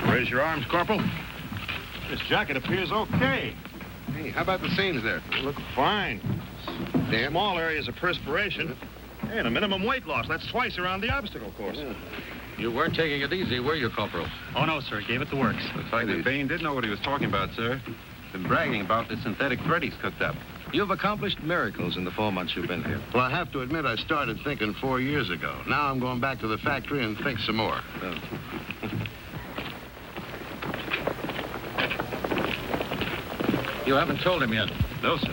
Raise your arms, Corporal. This jacket appears okay. Hey, how about the seams there? They look fine. Damn. Small areas of perspiration. Hey, and a minimum weight loss. That's twice around the obstacle course. Yeah. You weren't taking it easy, were you, Corporal? Oh, no, sir. Gave it the works. Looks like McBain did know what he was talking about, sir. Been bragging about the synthetic thread he's cooked up. You've accomplished miracles in the 4 months you've been here. Well, I have to admit I started thinking 4 years ago. Now I'm going back to the factory and think some more. You haven't told him yet. No, sir.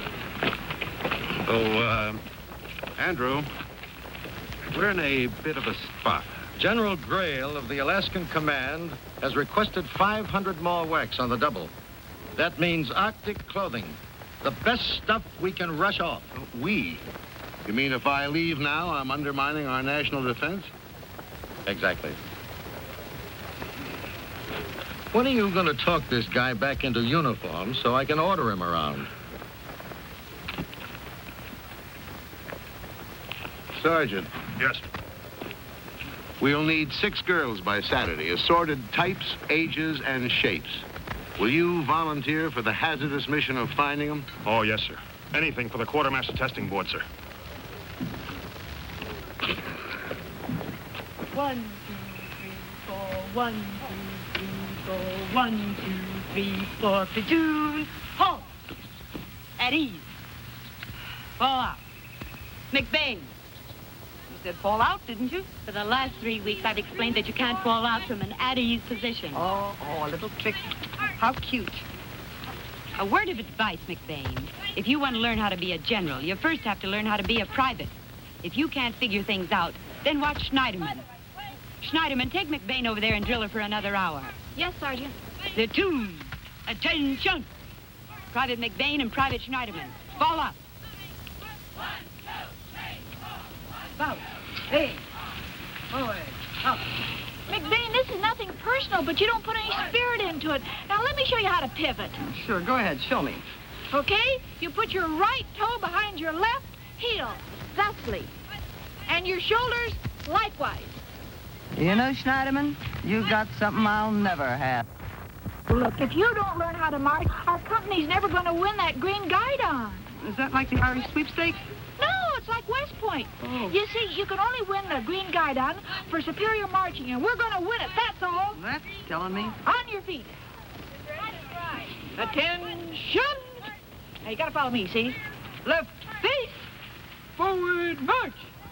Oh, Andrew, we're in a bit of a spot. General Grail of the Alaskan Command has requested 500 more wax on the double. That means Arctic clothing. The best stuff we can rush off. We? You mean if I leave now, I'm undermining our national defense? Exactly. When are you going to talk this guy back into uniform so I can order him around? Sergeant, Yes. we'll need 6 girls by Saturday, assorted types, ages, and shapes. Will you volunteer for the hazardous mission of finding them? Oh, yes, sir. Anything for the Quartermaster Testing Board, sir. 1, 2, 3, 4. 1, 2, 3, 4. 1, 2, 3, 4. Platoon. Halt. At ease. Fall out. McBain. You said fall out, didn't you? For the last 3 weeks, I've explained that you can't fall out from an at-ease position. Oh, a little trick. How cute. A word of advice, McBain. If you want to learn how to be a general, you first have to learn how to be a private. If you can't figure things out, then watch Schneiderman. Schneiderman, take McBain over there and drill her for another hour. Yes, Sergeant. Platoon. Attention. Private McBain and Private Schneiderman. Fall up. About. Hey. Forward. Up. McBain, this is nothing personal, but you don't put any spirit into it. Now, let me show you how to pivot. Sure, go ahead, show me. Okay? You put your right toe behind your left heel, thusly. And your shoulders likewise. You know, Schneiderman, you've got something I'll never have. Look, if you don't learn how to march, our company's never going to win that green guidon. Is that like the Irish sweepstakes? No, it's like West Point. Oh. You see, you can only win the green guidon for superior marching, and we're going to win it, that's all. That's telling me. On your feet. Attention! Now, you got to follow me, see? Left face, forward march.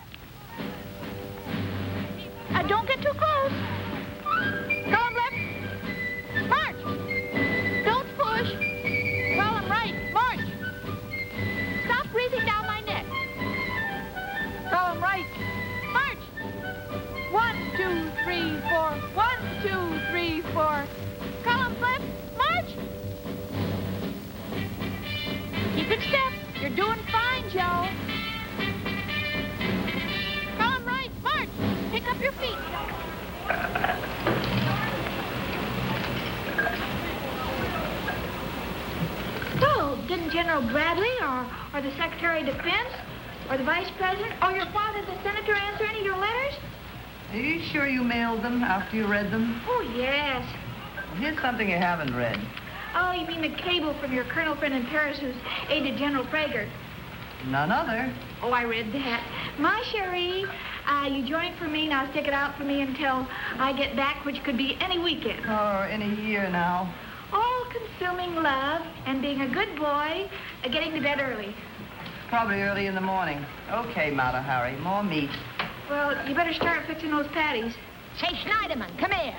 Don't get too close. Column left, march. Don't push. Column right, march. Stop breathing down my neck. Column right, march. 1, 2, 3, 4. 1, 2, 3, 4. Column left, march. Keep in step. You're doing fine, Joe. Column right, march. Pick up your feet. So, didn't General Bradley or the Secretary of Defense or the Vice President or your father, the Senator, answer any of your letters? Are you sure you mailed them after you read them? Oh, yes. Here's something you haven't read. Oh, you mean the cable from your colonel friend in Paris who's aided General Prager? None other. Oh, I read that. My cherie, you joined for me, now stick it out for me until I get back, which could be any weekend. Or in a year now. All-consuming love and being a good boy, getting to bed early. Probably early in the morning. Okay, Mata Hari, more meat. Well, you better start fixing those patties. Say, Schneiderman, come here.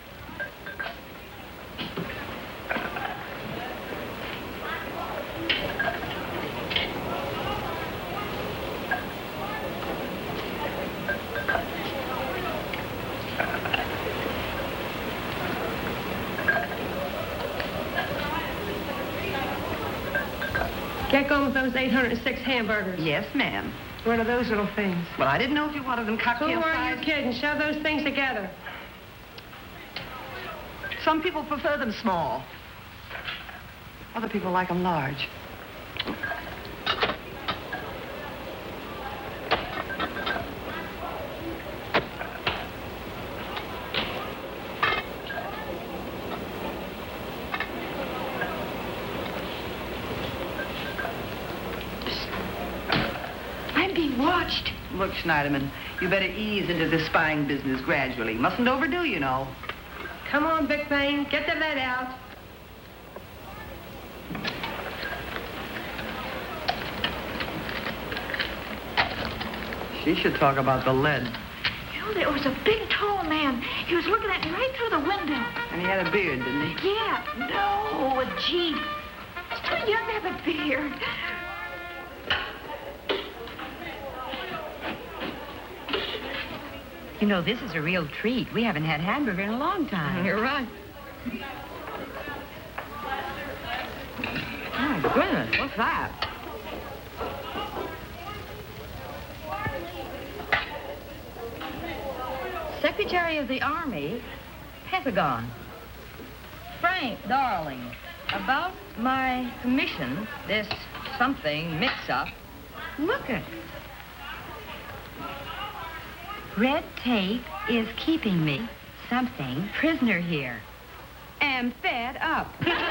Get going with those 806 hamburgers. Yes, ma'am. What are those little things? Well, I didn't know if you wanted them Who cocktail are size. you kidding? Shove those things together. Some people prefer them small. Other people like them large. Look, Schneiderman, you better ease into the spying business gradually. Mustn't overdo, you know. Come on, McBain, get the lead out. She should talk about the lead. You know, there was a big, tall man. He was looking at me right through the window. And he had a beard, didn't he? Yeah, no, a Jeep. He's too young to have a beard. You know, this is a real treat. We haven't had hamburger in a long time. You're right. Oh, my goodness, what's that? Secretary of the Army, Pentagon. Frank, darling, about my commission, this something mix-up. Look at it. Red tape is keeping me, something, prisoner here. Am fed up.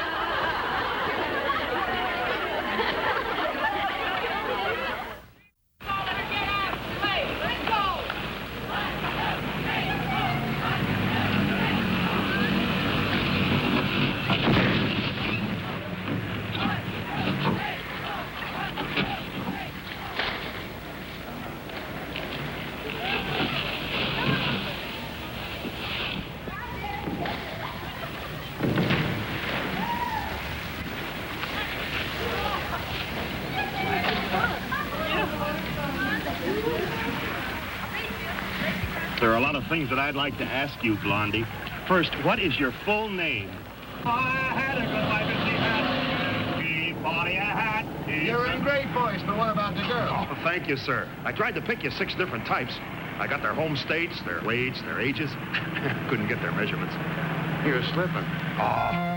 There are a lot of things that I'd like to ask you, Blondie. First, what is your full name? I had a good life in the hat. He bought a hat. You're in great voice, but what about the girl? Oh, thank you, sir. I tried to pick you 6 different types. I got their home states, their weights, their ages. Couldn't get their measurements. You're slipping. Oh.